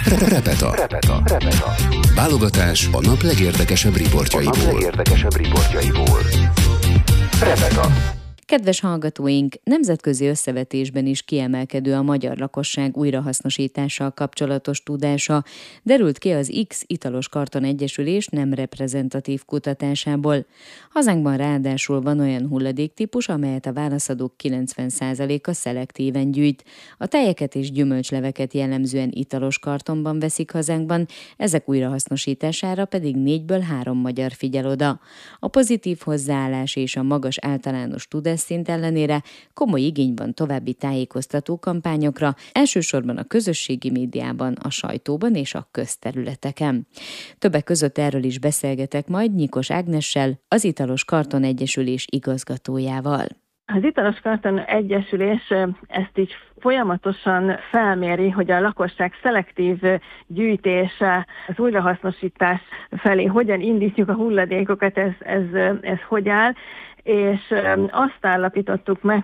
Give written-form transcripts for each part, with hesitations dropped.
Repeta. Válogatás a nap legérdekesebb riportjaiból. Repeta. Kedves hallgatóink, nemzetközi összevetésben is kiemelkedő a magyar lakosság újrahasznosítással kapcsolatos tudása, derült ki az X Italos Karton Egyesülés nem reprezentatív kutatásából. Hazánkban ráadásul van olyan hulladéktípus, amelyet a válaszadók 90%-a szelektíven gyűjt. A tejeket és gyümölcsleveket jellemzően italos kartonban veszik hazánkban, ezek újrahasznosítására pedig 4-ből 3 magyar figyel oda. A pozitív hozzáállás és a magas általános tudásszint ellenére komoly igény van további tájékoztató kampányokra, elsősorban a közösségi médiában, a sajtóban és a közterületeken. Többek között erről is beszélgetek majd Nyikos Ágnessel, az Italos Karton Egyesülés igazgatójával. Az Italos Karton Egyesülés ezt így folyamatosan felméri, hogy a lakosság szelektív gyűjtése, az újrahasznosítás felé hogyan indítjuk a hulladékokat, ez hogy áll, és azt állapítottuk meg,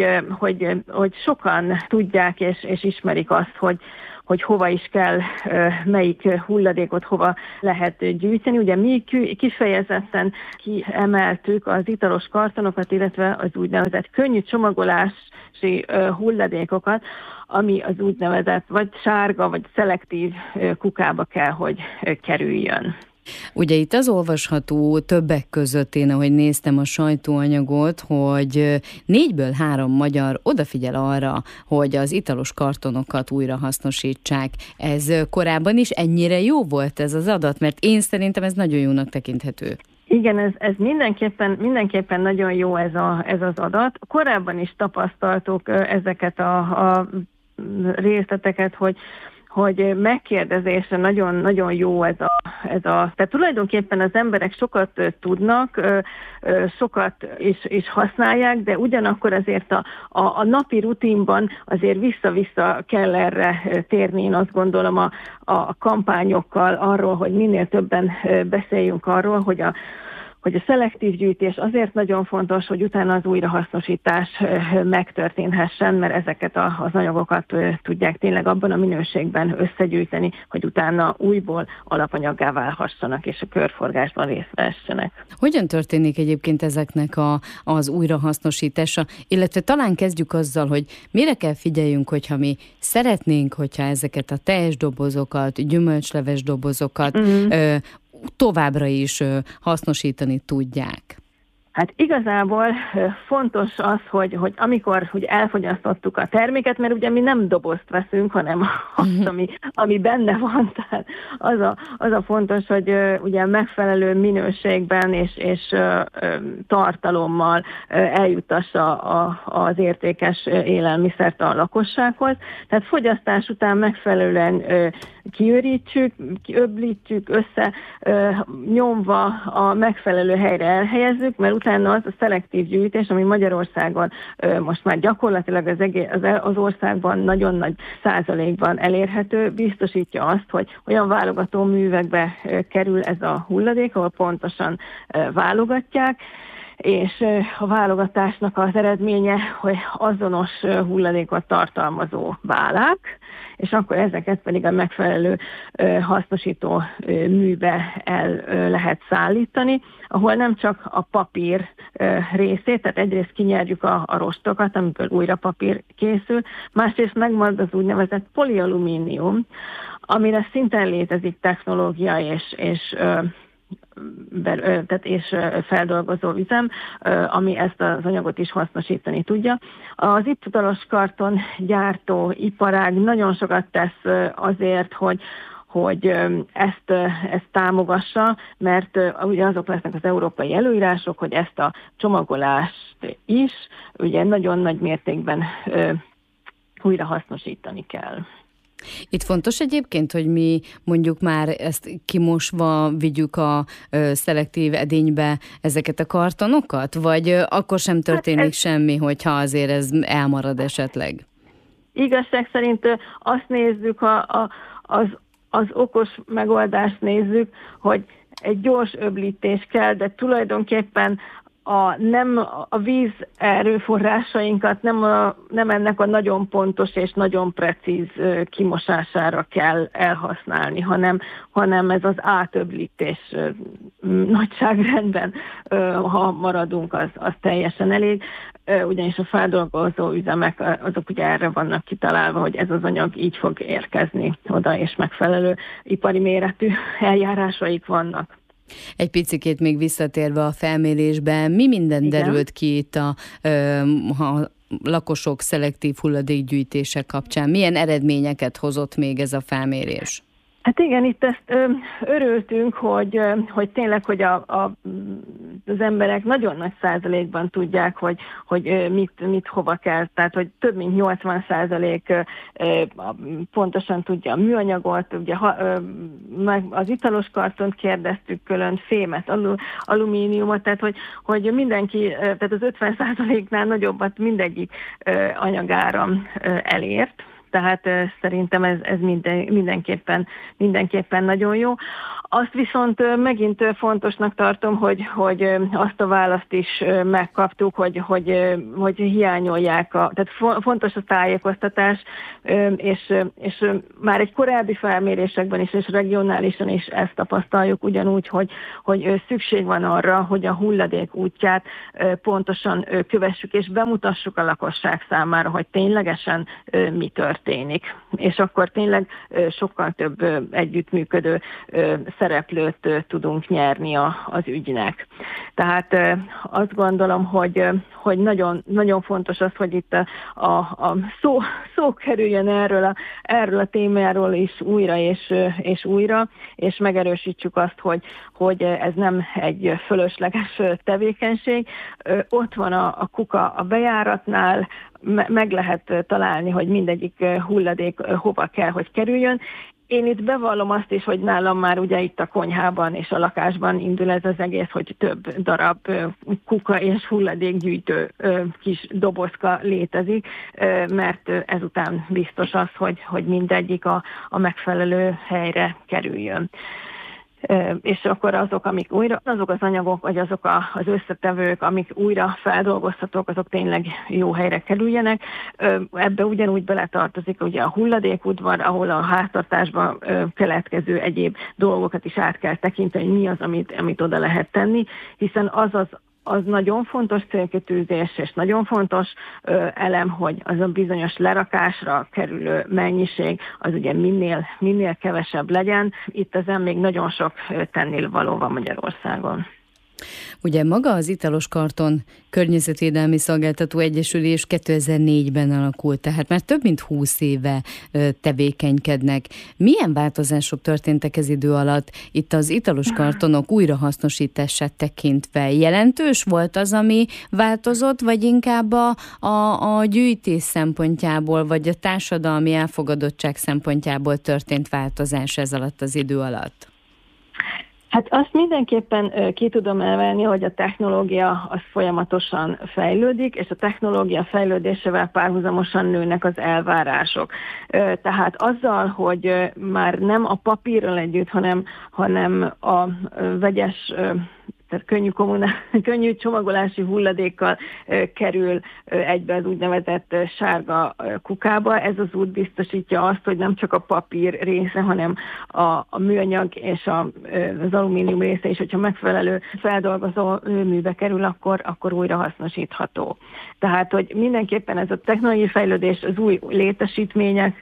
hogy sokan tudják és ismerik azt, hogy hova is kell, melyik hulladékot hova lehet gyűjteni. Ugye mi kifejezetten kiemeltük az italos kartonokat, illetve az úgynevezett könnyű csomagolási hulladékokat, ami az úgynevezett vagy sárga, vagy szelektív kukába kell, hogy kerüljön. Ugye itt az olvasható többek között, én ahogy néztem a sajtóanyagot, hogy 4-ből 3 magyar odafigyel arra, hogy az italos kartonokat újra hasznosítsák. Ez korábban is ennyire jó volt ez az adat? Mert én szerintem ez nagyon jónak tekinthető. Igen, ez mindenképpen nagyon jó ez az adat. Korábban is tapasztaltuk ezeket a részleteket, hogy megkérdezésre nagyon jó ez a. Tehát tulajdonképpen az emberek sokat tudnak, sokat is használják, de ugyanakkor azért a napi rutinban azért vissza-vissza kell erre térni, én azt gondolom a kampányokkal arról, hogy minél többen beszéljünk arról, hogy a szelektív gyűjtés azért nagyon fontos, hogy utána az újrahasznosítás megtörténhessen, mert ezeket az anyagokat tudják tényleg abban a minőségben összegyűjteni, hogy utána újból alapanyaggá válhassanak, és a körforgásban részt vessenek. Hogyan történik egyébként ezeknek az újrahasznosítása? Illetve talán kezdjük azzal, hogy mire kell figyeljünk, hogyha mi szeretnénk, hogyha ezeket a tejes dobozokat, gyümölcsleves dobozokat továbbra is hasznosítani tudják. Hát igazából fontos az, hogy amikor ugye elfogyasztottuk a terméket, mert ugye mi nem dobozt veszünk, hanem azt, ami benne van. Tehát az a fontos, hogy ugye megfelelő minőségben és tartalommal eljutassa az értékes élelmiszert a lakossághoz. Tehát fogyasztás után megfelelően kiörítsük, kiöblítjük össze, nyomva a megfelelő helyre elhelyezzük, mert utána az a szelektív gyűjtés, ami Magyarországon most már gyakorlatilag az országban nagyon nagy százalékban elérhető, biztosítja azt, hogy olyan válogató művekbe kerül ez a hulladék, ahol pontosan válogatják, és a válogatásnak az eredménye, hogy azonos hulladékot tartalmazó válák, és akkor ezeket pedig a megfelelő hasznosító műbe el lehet szállítani, ahol nem csak a papír részét, tehát egyrészt kinyerjük a rostokat, amiből újra papír készül, másrészt megmarad az úgynevezett polialumínium, amire szinten létezik technológia és feldolgozó üzem, ami ezt az anyagot is hasznosítani tudja. Az italos karton gyártó iparág nagyon sokat tesz azért, hogy ezt támogassa, mert ugye azok lesznek az európai előírások, hogy ezt a csomagolást is ugye nagyon nagy mértékben újra hasznosítani kell. Itt fontos egyébként, hogy mi mondjuk már ezt kimosva vigyük a szelektív edénybe ezeket a kartonokat, vagy akkor sem történik semmi, hogyha azért ez elmarad esetleg? Igazság szerint azt nézzük, az okos megoldást nézzük, hogy egy gyors öblítés kell, de tulajdonképpen nem a víz erőforrásainkat nem ennek a nagyon pontos és nagyon precíz kimosására kell elhasználni, hanem ez az átöblítés nagyságrendben, ha maradunk, az teljesen elég. Ugyanis a feldolgozó üzemek azok ugye erre vannak kitalálva, hogy ez az anyag így fog érkezni oda, és megfelelő ipari méretű eljárásaik vannak. Egy picikét még visszatérve a felmérésben, mi minden derült ki itt a lakosok szelektív hulladékgyűjtése kapcsán? Milyen eredményeket hozott még ez a felmérés? Hát igen, itt ezt örültünk, hogy tényleg, hogy az emberek nagyon nagy százalékban tudják, hogy mit hova kell, tehát hogy több mint 80% pontosan tudja a műanyagot, ugye az italos kartont kérdeztük külön, fémet, alumíniumot, tehát hogy mindenki, tehát az 50%-nál nagyobbat mindegyik anyagáram elért. Tehát szerintem ez mindenképpen nagyon jó. Azt viszont megint fontosnak tartom, hogy azt a választ is megkaptuk, hogy hiányolják, tehát fontos a tájékoztatás, és már egy korábbi felmérésekben is, és regionálisan is ezt tapasztaljuk ugyanúgy, hogy szükség van arra, hogy a hulladék útját pontosan kövessük, és bemutassuk a lakosság számára, hogy ténylegesen mi történik. És akkor tényleg sokkal több együttműködő szereplőt tudunk nyerni az ügynek. Tehát azt gondolom, hogy nagyon, nagyon fontos az, hogy itt a szó kerüljön erről a témáról is újra és újra, és megerősítsük azt, hogy ez nem egy fölösleges tevékenység. Ott van a kuka a bejáratnál, meg lehet találni, hogy mindegyik hulladék hova kell, hogy kerüljön. Én itt bevallom azt is, hogy nálam már ugye itt a konyhában és a lakásban indul ez az egész, hogy több darab kuka és hulladékgyűjtő kis dobozka létezik, mert ezután biztos az, hogy mindegyik a megfelelő helyre kerüljön. És akkor azok az anyagok, vagy azok az összetevők, amik újra feldolgozhatók, azok tényleg jó helyre kerüljenek. Ebbe ugyanúgy beletartozik ugye a hulladékudvar, ahol a háztartásban keletkező egyéb dolgokat is át kell tekinteni, hogy mi az, amit oda lehet tenni, hiszen az nagyon fontos célkitűzés, és nagyon fontos elem, hogy az a bizonyos lerakásra kerülő mennyiség az ugye minél kevesebb legyen. Itt ezen még nagyon sok tennivaló van Magyarországon. Ugye maga az Italos Karton Környezetvédelmi Szolgáltató Egyesülés 2004-ben alakult, tehát már több mint 20 éve tevékenykednek. Milyen változások történtek ez idő alatt itt az Italos kartonok újrahasznosítását tekintve? Jelentős volt az, ami változott, vagy inkább a gyűjtés szempontjából, vagy a társadalmi elfogadottság szempontjából történt változás ez alatt az idő alatt? Hát azt mindenképpen ki tudom emelni, hogy a technológia az folyamatosan fejlődik, és a technológia fejlődésével párhuzamosan nőnek az elvárások. Tehát azzal, hogy már nem a papírral együtt, hanem a vegyes, tehát könnyű csomagolási hulladékkal kerül egybe az úgynevezett sárga kukába. Ez az út biztosítja azt, hogy nem csak a papír része, hanem a műanyag és az alumínium része is, hogyha megfelelő feldolgozó műbe kerül, akkor újra hasznosítható. Tehát, hogy mindenképpen ez a technológiai fejlődés, az új létesítmények,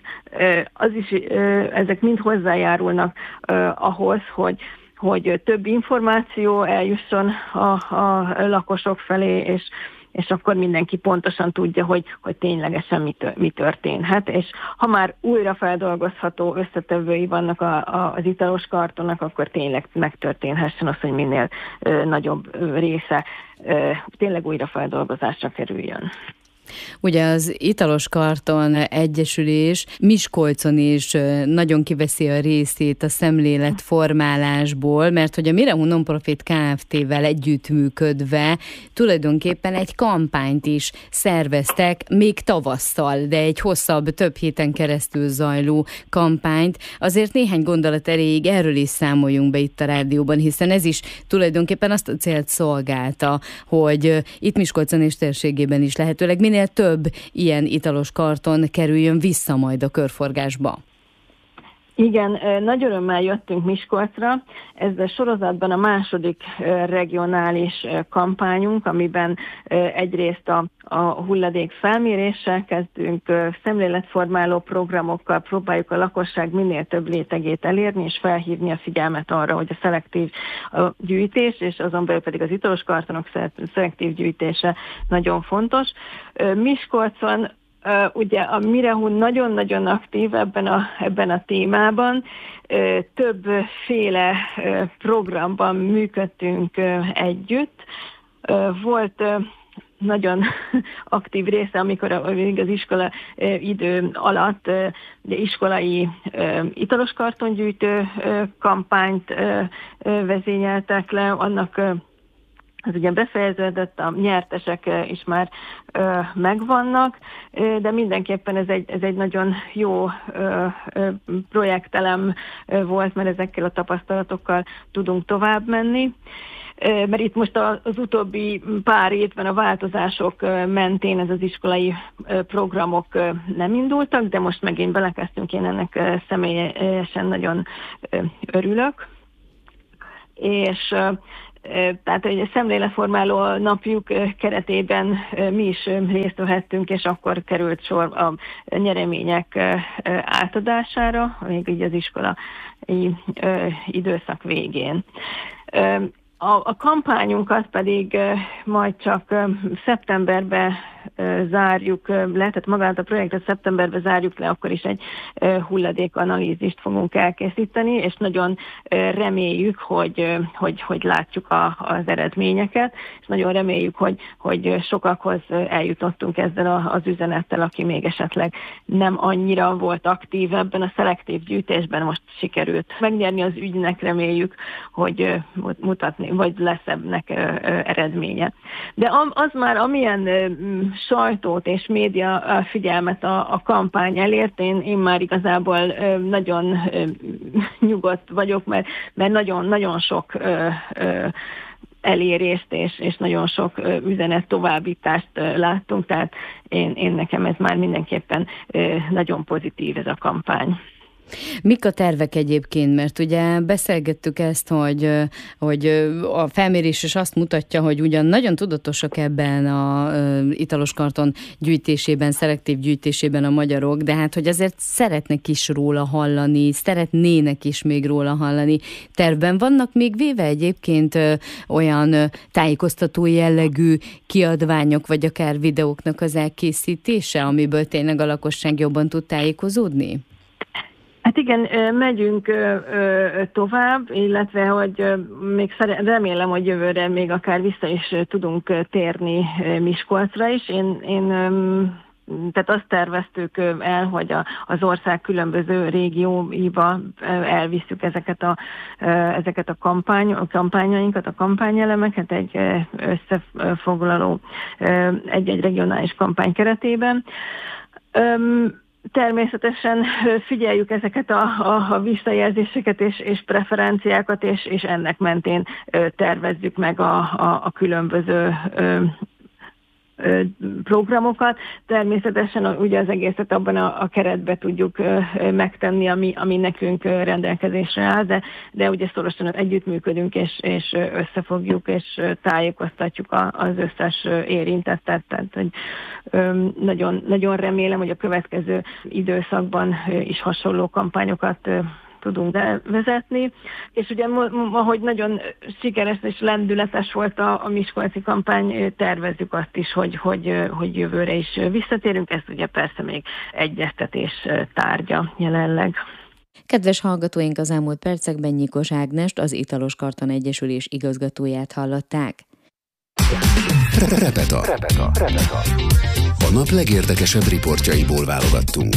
ezek mind hozzájárulnak ahhoz, hogy több információ eljusson a lakosok felé, és akkor mindenki pontosan tudja, hogy ténylegesen mi történhet. És ha már újra feldolgozható összetevői vannak az Italos kartonnak, akkor tényleg megtörténhessen az, hogy minél nagyobb része tényleg újra feldolgozásra kerüljön. Ugye az Italos Karton Egyesülés Miskolcon is nagyon kiveszi a részét a szemléletformálásból, mert hogy a Mirehun Nonprofit Kft-vel együttműködve tulajdonképpen egy kampányt is szerveztek még tavasszal, de egy hosszabb, több héten keresztül zajló kampányt. Azért néhány gondolat erejéig erről is számoljunk be itt a rádióban, hiszen ez is tulajdonképpen azt a célt szolgálta, hogy itt Miskolcon és térségében is lehetőleg minél több ilyen Italos Karton kerüljön vissza majd a körforgásba. Igen, nagy örömmel jöttünk Miskolcra. Ez a sorozatban a második regionális kampányunk, amiben egyrészt a hulladék felméréssel kezdünk, szemléletformáló programokkal próbáljuk a lakosság minél több rétegét elérni, és felhívni a figyelmet arra, hogy a szelektív gyűjtés, és azon belül pedig az Italos Kartonok szelektív gyűjtése nagyon fontos. Miskolcon ugye a Mirehun nagyon-nagyon aktív ebben a témában. Többféle programban működtünk együtt. Volt nagyon aktív része, amikor az iskola idő alatt iskolai Italos kartongyűjtő kampányt vezényeltek le, annak ez ugye befejeződött, a nyertesek is már megvannak, de mindenképpen ez egy nagyon jó projektelem volt, mert ezekkel a tapasztalatokkal tudunk tovább menni. Mert itt most az utóbbi pár évben a változások mentén ez az iskolai programok nem indultak, de most megint belekezdtünk, én ennek személyesen nagyon örülök. És tehát egy szemléletformáló napjuk keretében mi is részt vehettünk, és akkor került sor a nyeremények átadására, még így az iskolai időszak végén. A kampányunkat pedig majd csak szeptemberben zárjuk le, tehát magát a projektet szeptemberben zárjuk le, akkor is egy hulladékanalízist fogunk elkészíteni, és nagyon reméljük, hogy látjuk az eredményeket, és nagyon reméljük, hogy sokakhoz eljutottunk ezzel az üzenettel, aki még esetleg nem annyira volt aktív ebben a szelektív gyűjtésben, most sikerült megnyerni az ügynek, reméljük, hogy mutatni, vagy lesz ennek eredménye. De az már amilyen sajtót és média figyelmet a kampány elért, én már igazából nagyon nyugodt vagyok, mert nagyon sok elérést és nagyon sok üzenet továbbítást láttunk, tehát én nekem ez már mindenképpen nagyon pozitív ez a kampány. Mik a tervek egyébként? Mert ugye beszélgettük ezt, hogy a felmérés is azt mutatja, hogy ugyan nagyon tudatosak ebben a Italos Karton gyűjtésében, szelektív gyűjtésében a magyarok, de hát, hogy azért szeretnek is róla hallani, szeretnének is még róla hallani. Tervben vannak még véve egyébként olyan tájékoztató jellegű kiadványok, vagy akár videóknak az elkészítése, amiből tényleg a lakosság jobban tud tájékozódni? Hát igen, megyünk tovább, illetve, hogy még remélem, hogy jövőre még akár vissza is tudunk térni Miskolcra is. Tehát azt terveztük el, hogy az ország különböző régióiba elvisszük ezeket a kampányainkat, a kampányelemeket egy összefoglaló, egy regionális kampány keretében. Természetesen figyeljük ezeket a visszajelzéseket és preferenciákat, és ennek mentén tervezzük meg a különböző programokat. Természetesen ugye az egészet abban a keretbe tudjuk megtenni, ami nekünk rendelkezésre áll, de ugye szorosan együttműködünk, és összefogjuk, és tájékoztatjuk az összes érintettet. Tehát, hogy nagyon, nagyon remélem, hogy a következő időszakban is hasonló kampányokat tudunk vezetni, és ugye ahogy nagyon sikeres és lendületes volt a miskolci kampány, tervezzük azt is, hogy jövőre is visszatérünk, ez ugye persze még egyeztetés tárgya jelenleg. Kedves hallgatóink, az elmúlt percekben Nyikos Ágnest, az Italos Karton Egyesülés igazgatóját hallották. Repeta. A nap legérdekesebb riportjaiból válogattunk.